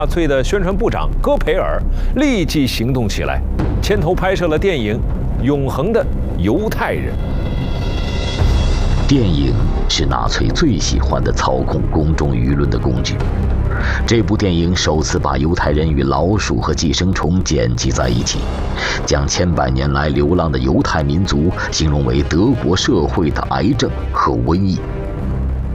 纳粹的宣传部长戈培尔立即行动起来，牵头拍摄了电影《永恒的犹太人》。 电影是纳粹最喜欢的操控公众舆论的工具。这部电影首次把犹太人与老鼠和寄生虫剪辑在一起，将千百年来流浪的犹太民族形容为德国社会的癌症和瘟疫。